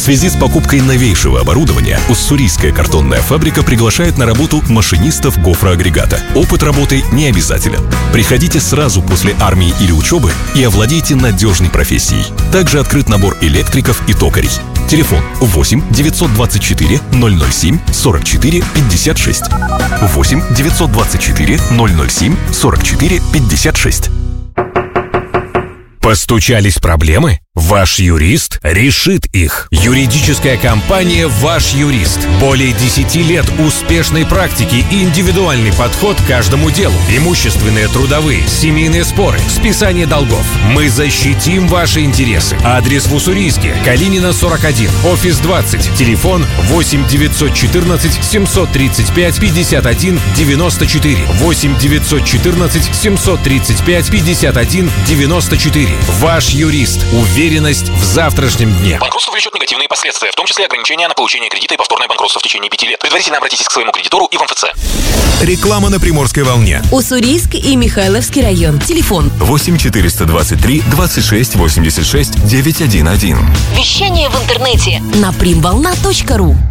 связи с покупкой новейшего оборудования Уссурийская картонная фабрика приглашает на работу машинистов гофроагрегата. Опыт работы не обязателен. Приходите сразу после армии или учебы и овладейте надежной профессией. Также открыт набор электриков и токарей. Телефон 8 924 007 44 56. 8 924 007 44 56. Постучались проблемы? Ваш юрист решит их. Юридическая компания «Ваш юрист». Более 10 лет успешной практики и индивидуальный подход к каждому делу. Имущественные, трудовые, семейные споры, списание долгов. Мы защитим ваши интересы. Адрес в Уссурийске. Калинина, 41. Офис 20. Телефон 8 914 735 51 94. 8 914 735 51 94. Ваш юрист. Уверенность в завтрашнем дне. Банкротство влечет негативные последствия, в том числе ограничения на получение кредита и повторное банкротство в течение 5 лет. Предварительно обратитесь к своему кредитору и в МФЦ. Реклама на Приморской волне. Уссурийск и Михайловский район. Телефон 8 423 26 86 911. Вещание в интернете на primvolna.ru.